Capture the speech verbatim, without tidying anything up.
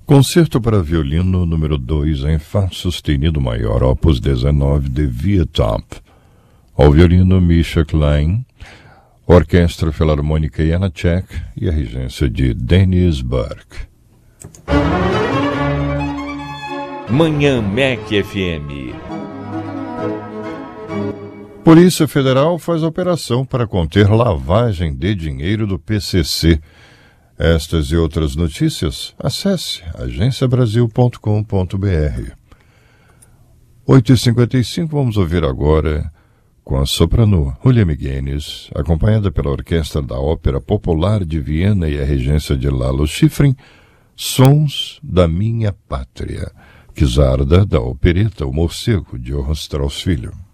Concerto para violino número dois em Fá sustenido maior, opus dezenove de Vietop. Ao violino Misha Klein, Orquestra Filarmônica Janacek e a regência de Denis Burke. Manhã M E C F M. Polícia Federal faz operação para conter lavagem de dinheiro do P C C. Estas e outras notícias, acesse agência brasil ponto com ponto b r. oito e cinquenta e cinco, vamos ouvir agora, com a soprano Julia Miguenes, acompanhada pela Orquestra da Ópera Popular de Viena e a regência de Lalo Schifrin, Sons da Minha Pátria, Quizarda da opereta O Morcego, de Johann Strauss Filho.